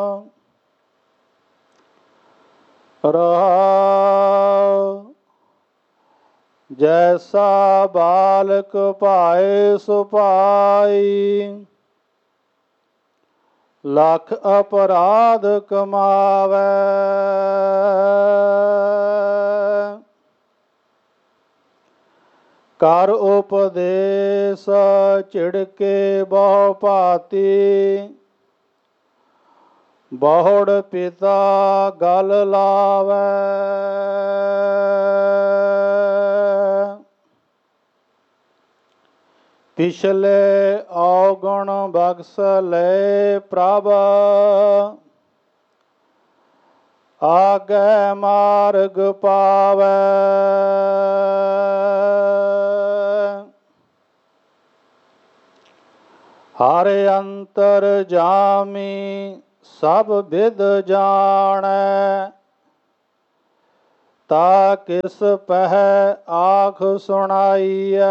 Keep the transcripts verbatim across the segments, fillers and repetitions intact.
ਰਹਾਉ। ਜੈਸਾ ਬਾਲਕ ਭਾਏ ਸੁਭਾਈ, ਲੱਖ ਅਪਰਾਧ ਕਮਾਵੈ। ਕਰ ਉਪਦੇਸ ਝਿੜਕੇ ਬਹੁ ਭਾਂਤੀ, ਬਹੁੜ ਪਿਤਾ ਗਲ ਲਾਵੈ। ਪਿਛਲੇ ਔਗੁਣ ਬਖਸ਼ ਲਏ ਪ੍ਰਭ, ਆਗੇ ਮਾਰਗ ਪਾਵੈ। ਹਰ ਅੰਤਰ ਜਾਮੀ ਸਭ ਬਿਦ ਜਾਣੈ, ਤਾ ਕਿਸ ਪਹਿ ਆਖ ਸੁਣਾਈਐ।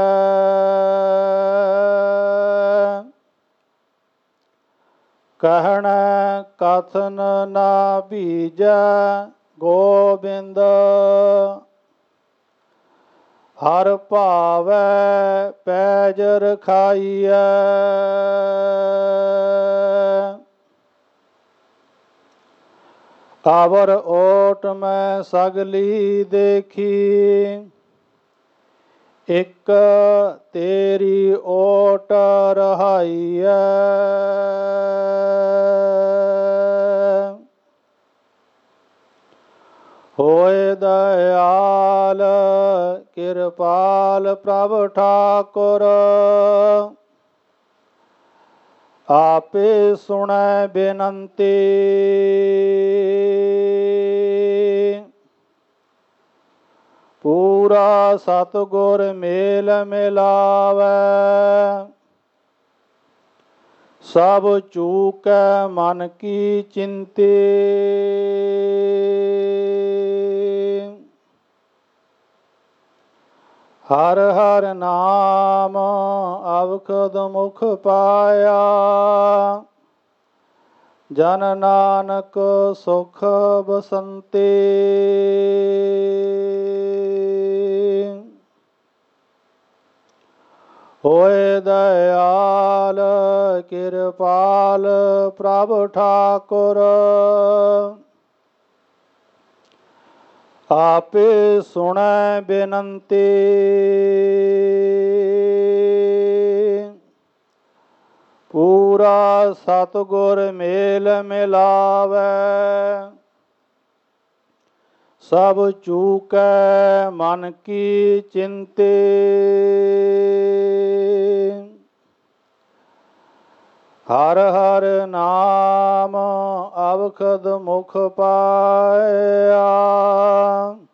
ਕਹਿਣੈ ਕਥਨ ਨਾ ਬੀਜੈ ਗੋਬਿੰਦ, ਹਰ ਭਾਵੈ ਪੈਜ ਰਖਾਈਐ। ਅਵਰ ਓਟ ਮੈਂ ਸਗਲੀ ਦੇਖੀ, ਇਕ ਤੇਰੀ ਓਟ ਰਹਾਈਐ। ਹੋਏ ਦਇਆਲ ਕਿਰਪਾਲ ਪ੍ਰਭ ਠਾਕੁਰ, ਆਪੇ ਸੁਣੈ ਬੇਨੰਤੀ। ਪੂਰਾ ਸਤਿਗੁਰ ਮੇਲ ਮਿਲਾਵੈ, ਸਭ ਚੂਕੈ ਮਨ ਕੀ ਚਿੰਤੀ। ਹਰ ਹਰ ਨਾਮ ਅਵਖਦ ਮੁਖ ਪਾਇਆ, ਜਨ ਨਾਨਕ ਸੁਖ ਬਸੰਤੀ। ਹੋਏ ਦਇਆਲ ਕਿਰਪਾਲ ਪ੍ਰਭ ਠਾਕੁਰ, ਆਪੇ ਸੁਣੈ ਬੇਨੰਤੀ। ਪੂਰਾ ਸਤਿਗੁਰ ਮੇਲ ਮਿਲਾਵੈ, ਸਭ ਚੂਕੈ ਮਨ ਕੀ ਚਿੰਤੀ। ਹਰ ਹਰ ਨਾਮ ਅਵਖਦ ਮੁਖ ਪਾਇਆ,